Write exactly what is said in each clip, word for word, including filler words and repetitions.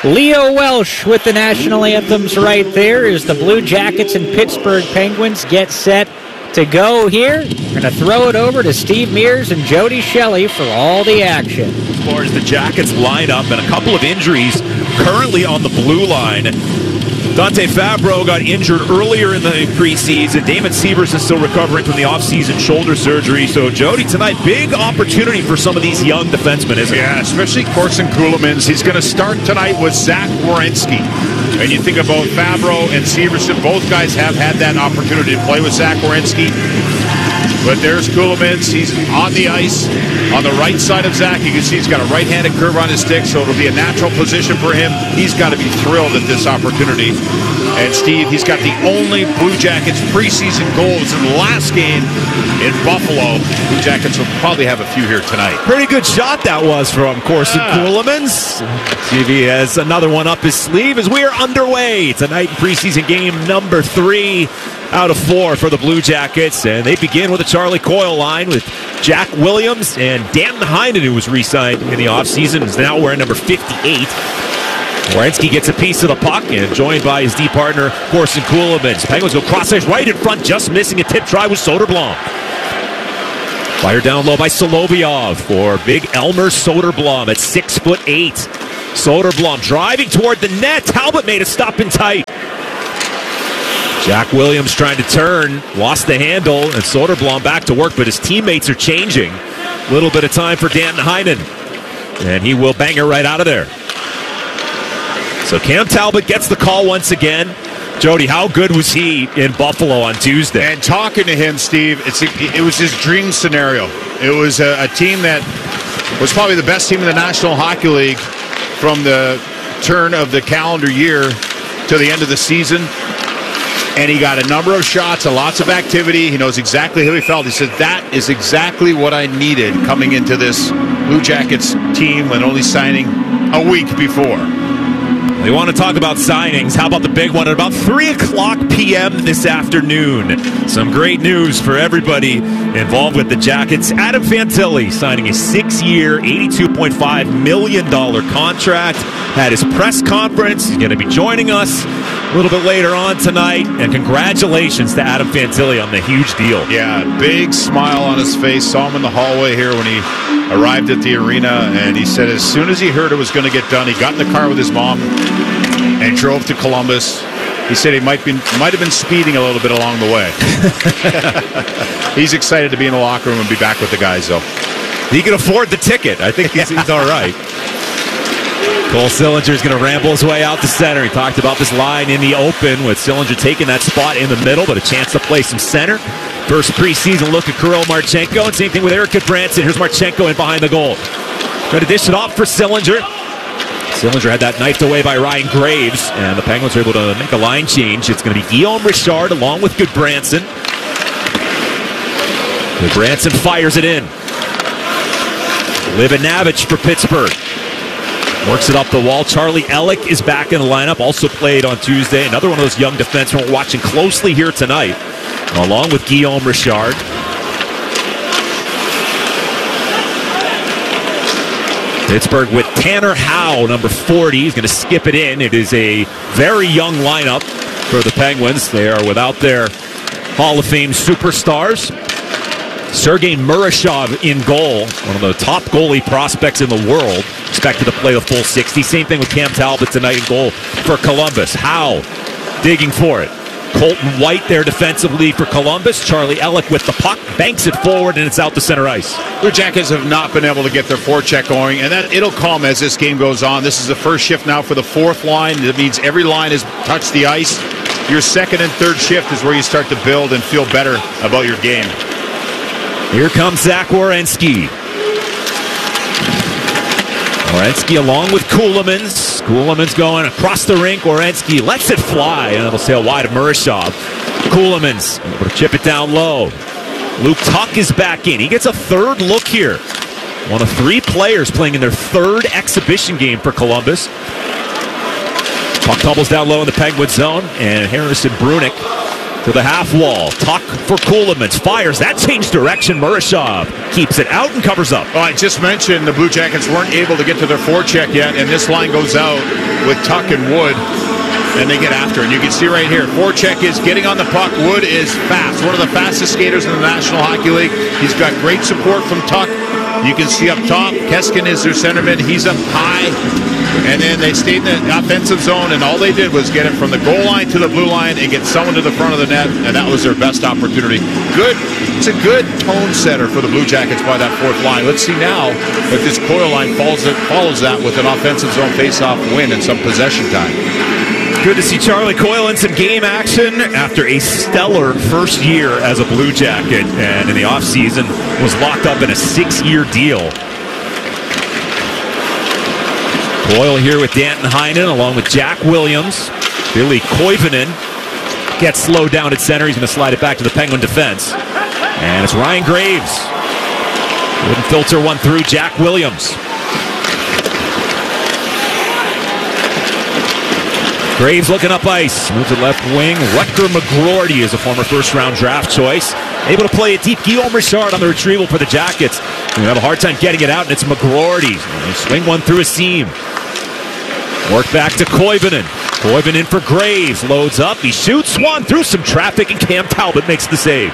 Leo Welsh with the national anthems right there as the Blue Jackets and Pittsburgh Penguins get set to go here. We're going to throw it over to Steve Mears and Jody Shelley for all the action. As far as the Jackets lineup and a couple of injuries currently on the blue line. Dante Fabro got injured earlier in the preseason. Damon Sievers is still recovering from the offseason shoulder surgery. So, Jody, tonight, big opportunity for some of these young defensemen, isn't it? Yeah, especially Corson Ceulemans. He's going to start tonight with Zach Werenski. And you think about Fabro and Severson, both guys have had that opportunity to play with Zach Werenski. But there's Ceulemans. He's on the ice on the right side of Zach. You can see he's got a right-handed curve on his stick, so it'll be a natural position for him. He's got to be thrilled at this opportunity. And Steve, he's got the only Blue Jackets preseason goals in the last game in Buffalo. Blue Jackets will probably have a few here tonight. Pretty good shot that was from Corson yeah. Ceulemans. See if he has another one up his sleeve as we are underway. Tonight in preseason game number three out of four for the Blue Jackets. And they begin with a Charlie Coyle line with Jack Williams and Dan Heinen, who was re-signed in the offseason, is now wearing number fifty-eight. Werenski gets a piece of the puck and joined by his D partner, Corson Ceulemans. Penguins go cross-ice right in front, just missing a tip try with Soderblom. Fired down low by Solovyov for big Elmer Soderblom at six foot eight. Soderblom driving toward the net. Talbot made a stop in tight. Jack Williams trying to turn, lost the handle, and Soderblom back to work, but his teammates are changing. A little bit of time for Dan Heinen, and he will bang it right out of there. So Cam Talbot gets the call once again. Jody, how good was he in Buffalo on Tuesday? And talking to him, Steve, it's a, it was his dream scenario. It was a, a team that was probably the best team in the National Hockey League from the turn of the calendar year to the end of the season. And he got a number of shots and lots of activity. He knows exactly how he felt. He said, that is exactly what I needed coming into this Blue Jackets team and only signing a week before. We want to talk about signings. How about the big one at about three o'clock p.m. this afternoon? Some great news for everybody involved with the Jackets. Adam Fantilli signing a six-year, eighty-two point five million dollars contract. Had his press conference. He's going to be joining us a little bit later on tonight. And congratulations to Adam Fantilli on the huge deal. Yeah, big smile on his face. Saw him in the hallway here when he arrived at the arena. And he said as soon as he heard it was going to get done, he got in the car with his mom and drove to Columbus. He said he might be might have been speeding a little bit along the way. He's excited to be in the locker room and be back with the guys, though. He can afford the ticket. I think he's, he's all right. Cole Sillinger is going to ramble his way out to center. He talked about this line in the open with Sillinger taking that spot in the middle, but a chance to play some center. First preseason look at Kirill Marchenko, and same thing with Eric Goodbranson. Here's Marchenko in behind the goal. Trying to dish it off for Sillinger. Sillinger had that knifed away by Ryan Graves, and the Penguins are able to make a line change. It's going to be Guillaume Richard along with Goodbranson. Goodbranson fires it in. Livanavich for Pittsburgh. Works it up the wall. Charlie Ellick is back in the lineup. Also played on Tuesday. Another one of those young defensemen we're watching closely here tonight, along with Guillaume Richard. Pittsburgh with Tanner Howe, number forty. He's going to skip it in. It is a very young lineup for the Penguins. They are without their Hall of Fame superstars. Sergei Murashov in goal, one of the top goalie prospects in the world. Expected to play the full sixty. Same thing with Cam Talbot tonight in goal for Columbus. Howe digging for it. Colton White there defensively for Columbus. Charlie Ellick with the puck, banks it forward, and it's out to center ice. The Jackets have not been able to get their forecheck going, and that it'll come as this game goes on. This is the first shift now for the fourth line. That means every line has touched the ice. Your second and third shift is where you start to build and feel better about your game. Here comes Zach Werenski. Werenski along with Ceulemans. Ceulemans going across the rink. Werenski lets it fly, and it'll sail wide of Murashov. Ceulemans able to chip it down low. Luke Tuck is back in. He gets a third look here. One of three players playing in their third exhibition game for Columbus. Puck tumbles down low in the Penguin zone, and Harrison Brunick to the half wall. Tuck for Ceulemans. Fires. That changed direction. Murashov keeps it out and covers up. Well, I just mentioned the Blue Jackets weren't able to get to their forecheck yet, and this line goes out with Tuck and Wood, and they get after it. And you can see right here, forecheck is getting on the puck. Wood is fast. One of the fastest skaters in the National Hockey League. He's got great support from Tuck. You can see up top, Keskin is their centerman. He's up high. And then they stayed in the offensive zone, and all they did was get it from the goal line to the blue line and get someone to the front of the net, and that was their best opportunity. Good. It's a good tone setter for the Blue Jackets by that fourth line. Let's see now if this Coyle line follows, it, follows that with an offensive zone face-off win and some possession time. Good to see Charlie Coyle in some game action after a stellar first year as a Blue Jacket, and in the offseason was locked up in a six-year deal. Coyle here with Danton Heinen along with Jack Williams. Billy Koivunen gets slowed down at center. He's going to slide it back to the Penguin defense. And it's Ryan Graves. Wouldn't filter one through. Jack Williams. Graves looking up ice. Moves to left wing. Rutger McGroarty is a former first-round draft choice. Able to play it deep. Guillaume Richard on the retrieval for the Jackets. We have a hard time getting it out, and it's McGroarty. They swing one through a seam. Work back to Koivunen. Koivunen for Graves. Loads up. He shoots one through some traffic, and Cam Talbot makes the save.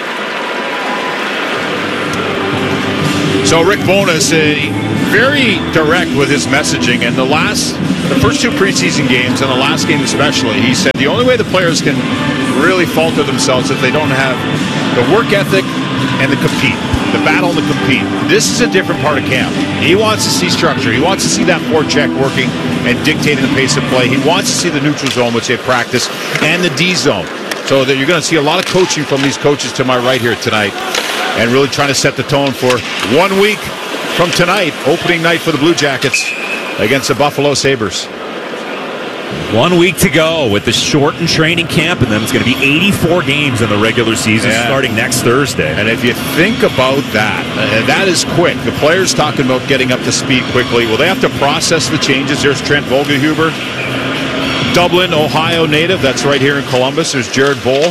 So Rick Bowness, uh, very direct with his messaging. And the last, the first two preseason games, and the last game especially, he said the only way the players can really falter themselves if they don't have the work ethic and the compete. The battle and the compete. This is a different part of camp. He wants to see structure. He wants to see that forecheck working and dictating the pace of play. He wants to see the neutral zone, which they practice, and the D zone. So that you're going to see a lot of coaching from these coaches to my right here tonight, and really trying to set the tone for one week from tonight, opening night for the Blue Jackets against the Buffalo Sabres. One week to go with the shortened training camp, and then it's going to be eighty-four games in the regular season yeah. starting next Thursday. And if you think about that, uh, that is quick. The players talking about getting up to speed quickly. Well, they have to process the changes. There's Trent Vogelhuber, Dublin, Ohio native. That's right here in Columbus. There's Jared Boll,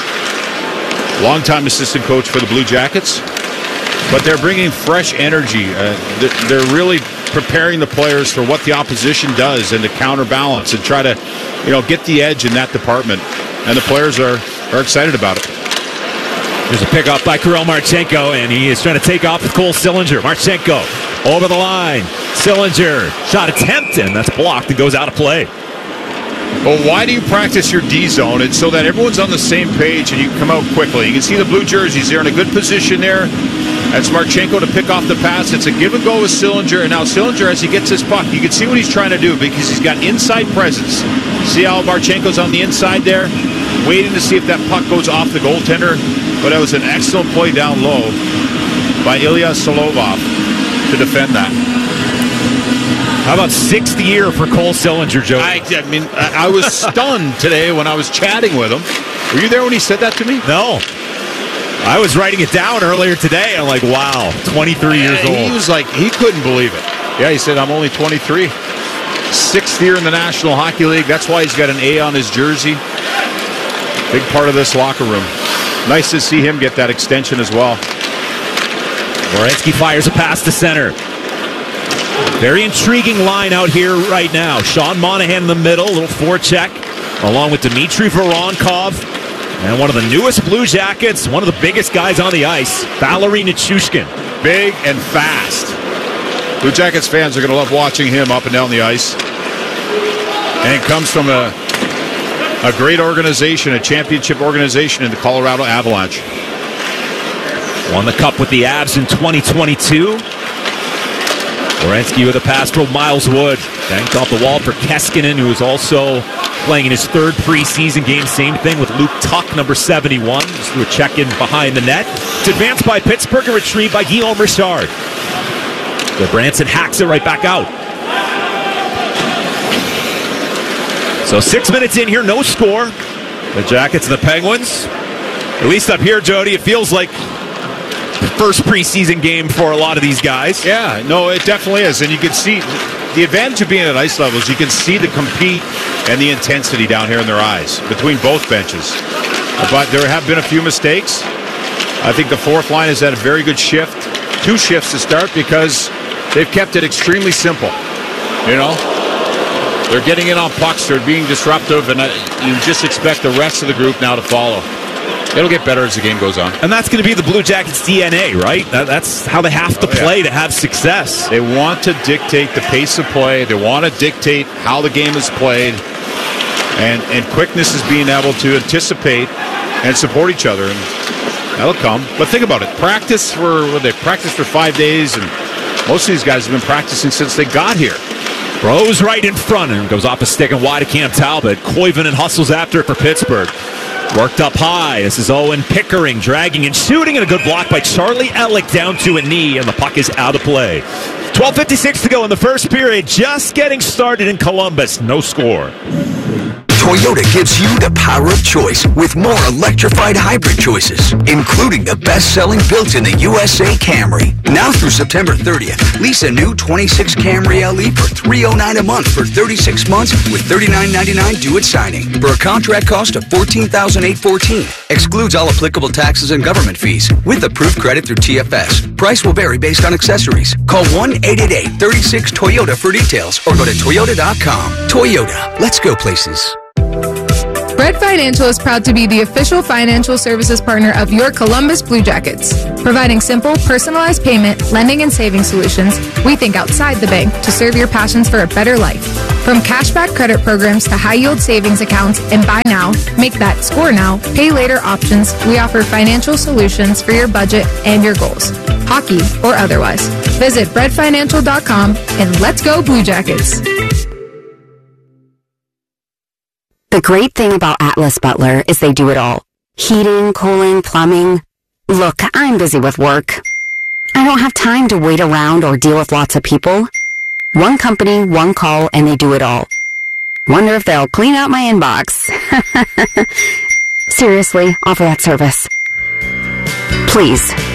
longtime assistant coach for the Blue Jackets. But they're bringing fresh energy. Uh, they're really preparing the players for what the opposition does and to counterbalance and try to, you know, get the edge in that department. And the players are, are excited about it. There's a pickup by Kirill Marchenko, and he is trying to take off with Cole Sillinger. Marchenko over the line. Sillinger, shot attempt, and that's blocked and goes out of play. Well, why do you practice your D zone? It's so that everyone's on the same page and you can come out quickly. You can see the blue jerseys. They're in a good position there. That's Marchenko to pick off the pass. It's a give and go with Sillinger. And now Sillinger, as he gets his puck, you can see what he's trying to do because he's got inside presence. See how Marchenko's on the inside there? Waiting to see if that puck goes off the goaltender. But that was an excellent play down low by Ilya Solovov to defend that. How about sixth year for Cole Sillinger, Joe? I, I mean, I, I was stunned today when I was chatting with him. Were you there when he said that to me? No. I was writing it down earlier today. I'm like, wow, twenty-three years old. He was like, he couldn't believe it. Yeah, he said, I'm only twenty-three. Sixth year in the National Hockey League. That's why he's got an A on his jersey. Big part of this locker room. Nice to see him get that extension as well. Werenski fires a pass to center. Very intriguing line out here right now. Sean Monahan in the middle, little forecheck, along with Dmitry Voronkov. And one of the newest Blue Jackets, one of the biggest guys on the ice, Valeri Nichushkin. Big and fast. Blue Jackets fans are going to love watching him up and down the ice. And it comes from a, a great organization, a championship organization in the Colorado Avalanche. Won the Cup with the Avs in twenty twenty-two. Werenski with a pass from Miles Wood. Banked off the wall for Keskinen, who is also playing in his third preseason game. Same thing with Luke Tuck, number seventy-one. Just threw a check-in behind the net. It's advanced by Pittsburgh and retrieved by Guillaume Richard. The Branson hacks it right back out. So six minutes in here, no score. The Jackets and the Penguins. At least up here, Jody, it feels like the first preseason game for a lot of these guys. Yeah, no, it definitely is. And you can see the advantage of being at ice levels. You can see the compete and the intensity down here in their eyes between both benches. but there have been a few mistakes. I think the fourth line has had a very good shift, two shifts to start, because they've kept it extremely simple. You know, they're getting in on pucks, they're being disruptive, and you just expect the rest of the group now to follow. It'll get better as the game goes on. And that's going to be the Blue Jackets' D N A, right? That, that's how they have to oh, play yeah. to have success. They want to dictate the pace of play. They want to dictate how the game is played. And, and quickness is being able to anticipate and support each other. And that'll come. But think about it. Practice for, what, they practiced for five days, and most of these guys have been practicing since they got here. Rose right in front and goes off a stick and wide to Cam Talbot. Koivunen hustles after it for Pittsburgh. Worked up high. This is Owen Pickering dragging and shooting, and a good block by Charlie Elick down to a knee, and the puck is out of play. twelve fifty-six to go in the first period. Just getting started in Columbus. No score. Toyota gives you the power of choice with more electrified hybrid choices, including the best-selling built in the U S A Camry. Now through September thirtieth, lease a new twenty-six Camry L E for three hundred nine dollars a month for thirty-six months with thirty-nine ninety-nine due at signing for a contract cost of fourteen thousand eight hundred fourteen dollars. Excludes all applicable taxes and government fees with approved credit through T F S. Price will vary based on accessories. Call one eight eight eight, three six, Toyota for details or go to toyota dot com. Toyota, let's go places. Bread Financial is proud to be the official financial services partner of your Columbus Blue Jackets. Providing simple, personalized payment, lending, and saving solutions, we think outside the bank to serve your passions for a better life. From cashback credit programs to high-yield savings accounts and buy now, make that score now, pay later options, we offer financial solutions for your budget and your goals, hockey or otherwise. Visit bread financial dot com and let's go Blue Jackets. The great thing about Atlas Butler is they do it all. Heating, cooling, plumbing. Look, I'm busy with work. I don't have time to wait around or deal with lots of people. One company, one call, and they do it all. Wonder if they'll clean out my inbox. Seriously, offer that service. Please.